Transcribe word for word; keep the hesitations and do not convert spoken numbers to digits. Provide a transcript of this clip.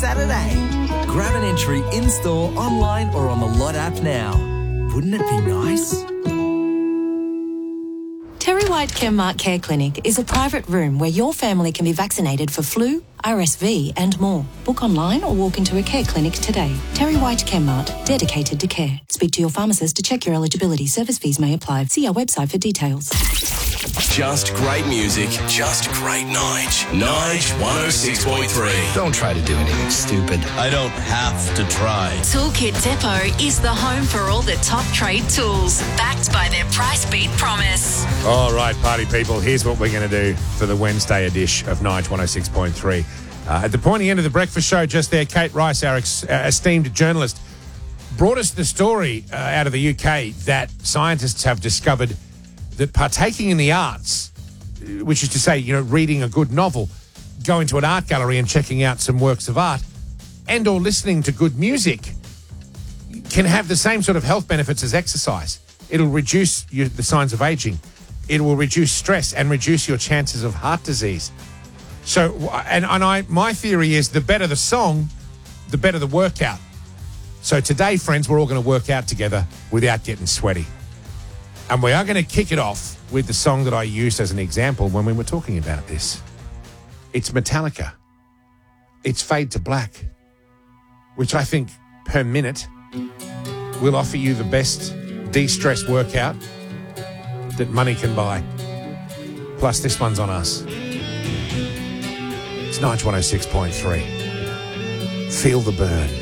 Saturday. Grab an entry in-store, online or on the Lot app now. Wouldn't it be nice? Terry White Chemmart Care Clinic is a private room where your family can be vaccinated for flu, R S V and more. Book online or walk into a care clinic today. Terry White Chemmart, dedicated to care. Speak to your pharmacist to check your eligibility. Service fees may apply. See our website for details. Just great music, just great Nige. Nige one oh six point three. Don't try to do anything stupid. I don't have to try. Toolkit Depot is the home for all the top trade tools, backed by their price beat promise. All right, party people, here's what we're going to do for the Wednesday edition of Nige one oh six point three. Uh, at the pointy end of the breakfast show just there, Kate Rice, our ex- uh, esteemed journalist, brought us the story uh, out of the U K that scientists have discovered that partaking in the arts, which is to say, you know, reading a good novel, going to an art gallery and checking out some works of art, and or listening to good music, can have the same sort of health benefits as exercise. It'll reduce you, the signs of aging. It will reduce stress and reduce your chances of heart disease. So, and, and I, my theory is the better the song, the better the workout. So today, friends, we're all going to work out together without getting sweaty. And we are going to kick it off with the song that I used as an example when we were talking about this. It's Metallica. It's Fade to Black, which I think per minute will offer you the best de-stress workout that money can buy. Plus, this one's on us. It's Nige one oh six point three. Feel the burn.